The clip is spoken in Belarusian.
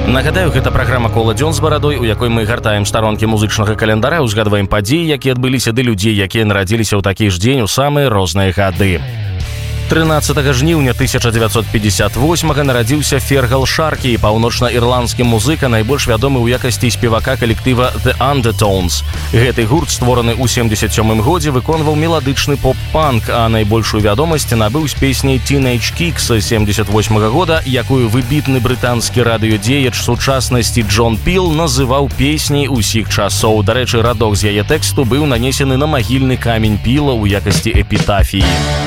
Нагадаю, гэта праграма «Кола дзён з барадой», у якой мы гартаем старонкі музычнага календара, узгадваем падзеі, якія адбыліся, ды людзей, якія нарадзіліся ў такі ж дзень у самыя розныя гады. 13 жніўня 1958 нарадзіўся Фергал Шаркі, паўночна-ірландскі музыка, найбольш вядомы ў якасці спевака калектыва The Undertones. Гэты гурт, створаны ў 77 годзе, выконваў меладычны поп-панк, а найбольшую вядомасць набыў з песняй Teenage Kicks 78 года, якую выбітны брытанскі радыёдзеяч сучаснасці Джон Піл называў песняй усіх часоў. Дарэчы, радок з яе тэксту быў нанесены на магільны камень Піла ў якасці эпітафіі.